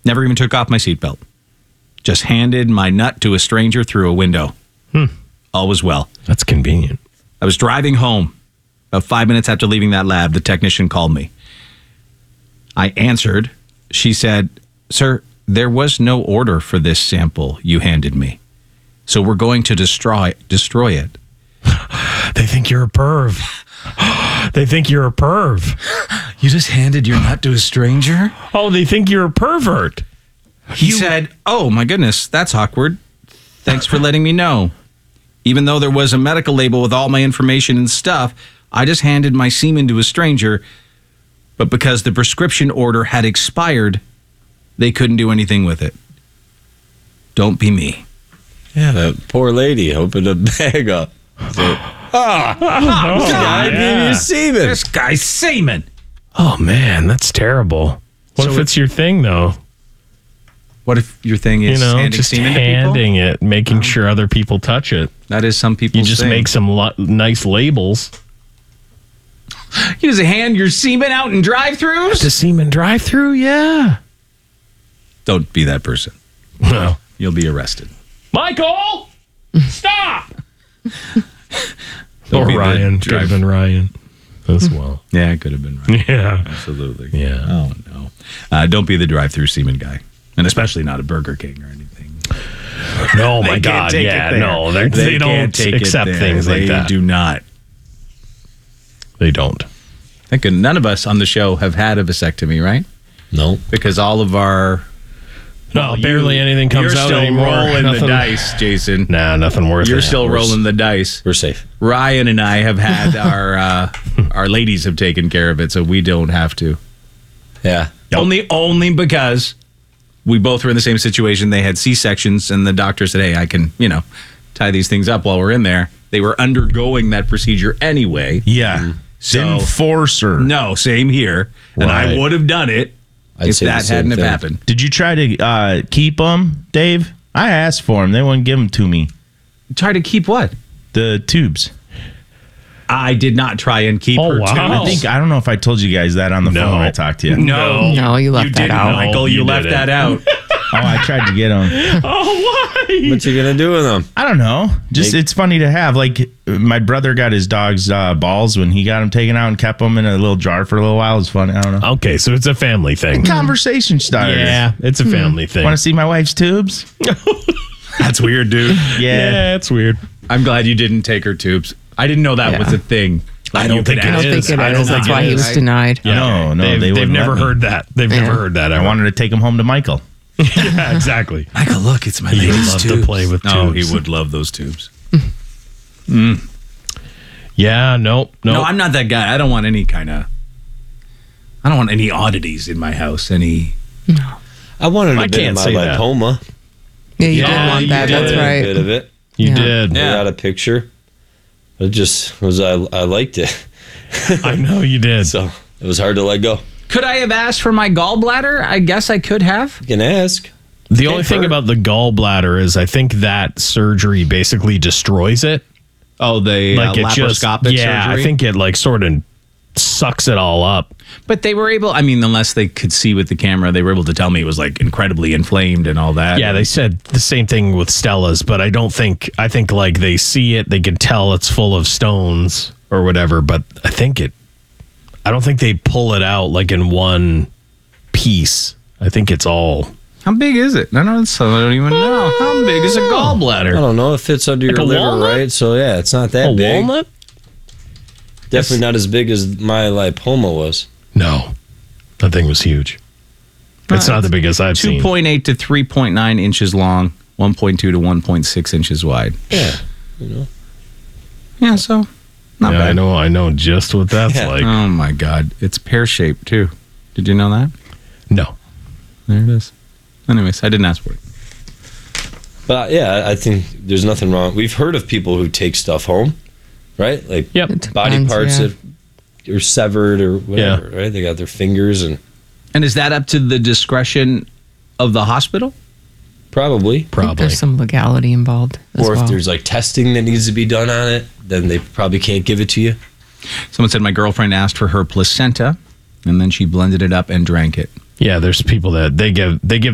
Never even took off my seatbelt. Just handed my nut to a stranger through a window. All was well. That's convenient. I was driving home. About 5 minutes after leaving that lab, the technician called me. I answered. She said, "Sir, there was no order for this sample you handed me. So we're going to destroy it." They think you're a perv. They think you're a perv. You just handed your nut to a stranger? Oh, they think you're a pervert. He said, "Oh, my goodness, that's awkward. Thanks for letting me know. Even though there was a medical label with all my information and stuff, I just handed my semen to a stranger. But because the prescription order had expired, they couldn't do anything with it. Don't be me." Yeah, that poor lady opened a bag up. So, this guy gave you semen. This guy's semen. Oh, man, that's terrible. What if it's your thing, though? What if your thing is handing just semen to handing people? it, making sure other people touch it. That is some people's You just thing. make some nice labels. You just hand your semen out in drive-thrus? The semen drive-through, yeah. Don't be that person. No. You'll be arrested. Michael, stop. Don't Or be the Ryan, driving Ryan as well. Yeah, it could have been right. Yeah. Absolutely. Yeah. Oh, no. Don't be the drive-through semen guy. And especially not a Burger King or anything. No, my They can't God. take Yeah, it there. no. They They can't don't take it accept there. things like that. They do not. They don't. I think none of us on the show have had a vasectomy, right? No. Because all of our... No, barely anything comes you're out still anymore. rolling Nothing. the dice, Jason. Nah, nothing worth it. You're still rolling the dice. We're safe. Ryan and I have had our ladies have taken care of it, so we don't have to. Yeah. Only because we both were in the same situation. They had C-sections, and the doctor said, "Hey, I can, tie these things up while we're in there." They were undergoing that procedure anyway. Yeah. So- Didn't force her. No, same here. And I Right. would have done it I'd if say the that same hadn't have thing. happened. Did you try to keep them, Dave? I asked for them. They wouldn't give them to me. Try to keep what? The tubes. I did not try and keep Oh, her wow. tubes. I don't know if I told you guys that on the No. phone when I talked to you. No, No, you left that didn't, out. Michael. You You left didn't. that out. Oh, I tried to get them. Oh, why? What you gonna do with them? I don't know. Just it's funny to have. Like my brother got his dog's balls when he got them taken out and kept them in a little jar for a little while. It was funny. I don't know. Okay, so it's a family thing. Conversation starter. Yeah, it's a family thing. Want to see my wife's tubes? That's weird, dude. Yeah, it's weird. I'm glad you didn't take her tubes. I didn't know that Yeah. was a thing. I don't think I don't it think is. it I don't is. That's think why it he is. was denied. No, they've they wouldn't never let me. heard that. They've never heard that. I wanted to take them home to Michael. Yeah, exactly. Michael, look, it's my He would lady's love tubes. to play with Oh, tubes. he would love those tubes. Yeah, nope. No, I'm not that guy. I don't want any oddities in my house. I wanted a I bit of can't my say that. lipoma. Yeah, you Yeah, did want you that. did. That's A right. bit of it. You Yeah. did. I got a picture. It just was I liked it. I know you did. So it was hard to let go. Could I have asked for my gallbladder? I guess I could have. You can ask. The only thing about the gallbladder is I think that surgery basically destroys it. Oh, the Like it just, laparoscopic yeah, surgery? I think it like sort of sucks it all up. But they were able, unless they could see with the camera, they were able to tell me it was like incredibly inflamed and all that. Yeah, they said the same thing with Stella's, but I think like they see it, they can tell it's full of stones or whatever, but I don't think they pull it out like in one piece. I think it's all. How big is it? I don't even know. How big is a I gallbladder? don't know. It fits under Like your a liver, walnut? right? So yeah, it's not that A big. walnut? Definitely not as big as my lipoma was. No. That thing was huge. It's not the biggest I've seen. 2.8 to 3.9 inches long, 1.2 to 1.6 inches wide. Yeah. Yeah, so not Yeah, bad. I know just what that's Yeah. like. Oh my God. It's pear-shaped too. Did you know that? No. There it is. Anyways, I didn't ask for it. But yeah, I think there's nothing wrong. We've heard of people who take stuff home, right? Like Yep. It body depends, parts yeah. that are severed or whatever, right? They got their fingers and And is that up to the discretion of the hospital? probably. I think Probably. there's some legality involved as Or if well. there's like testing that needs to be done on it, then they probably can't give it to you. Someone said my girlfriend asked for her placenta, and then she blended it up and drank it. Yeah, there's people that they give